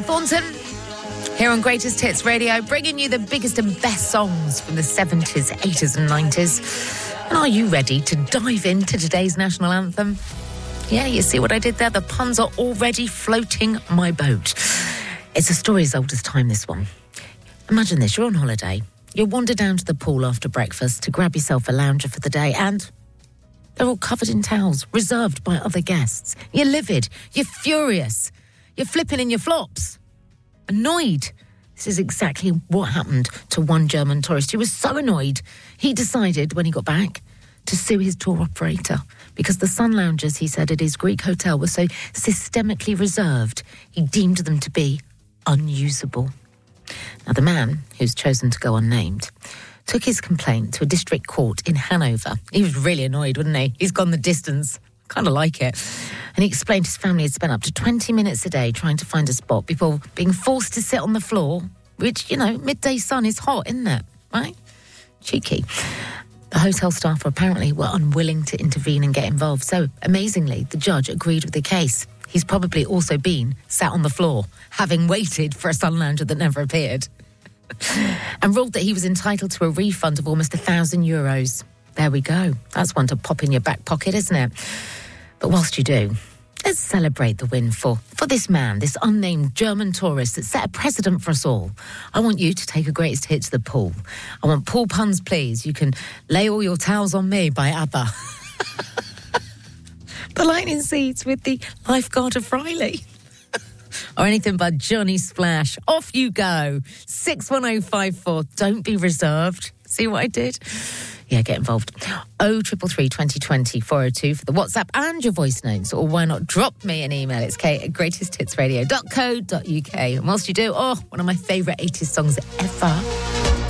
Kate Thornton here on Greatest Hits Radio, bringing you the biggest and best songs from the 70s, 80s and 90s. And are you ready to dive into today's national anthem? Yeah, you see what I did there? The puns are already floating my boat. It's a story as old as time, this one. Imagine this, you're on holiday. You wander down to the pool after breakfast to grab yourself a lounger for the day, and they're all covered in towels, reserved by other guests. You're livid, you're furious, you're flipping in your flops. Annoyed. This is exactly what happened to one German tourist. He was so annoyed, he decided when he got back to sue his tour operator because the sun loungers, he said, at his Greek hotel were so systemically reserved, he deemed them to be unusable. Now, the man, who's chosen to go unnamed, took his complaint to a district court in Hanover. He was really annoyed, wasn't he? He's gone the distance. Kind of like it. And he explained his family had spent up to 20 minutes a day trying to find a spot before being forced to sit on the floor, which, you know, midday sun is hot, isn't it? Right? Cheeky. The hotel staff apparently were unwilling to intervene and get involved. So, amazingly, the judge agreed with the case. He's probably also been sat on the floor, having waited for a sun lounger that never appeared. And ruled that he was entitled to a refund of almost €1,000. There we go. That's one to pop in your back pocket, isn't it? But whilst you do, let's celebrate the win for this man, this unnamed German tourist that set a precedent for us all. I want you to take a greatest hit to the pool. I want pool puns, please. You can lay all your towels on me by ABBA. The Lightning Seeds with the Lifeguard of Riley. Or anything by Johnny Splash. Off you go. 61054. Don't be reserved. See what I did? Yeah, get involved. 0333 2020 402 for the WhatsApp and your voice notes. Or why not drop me an email? It's kate@greatesthitsradio.co.uk. And whilst you do, one of my favourite 80s songs ever.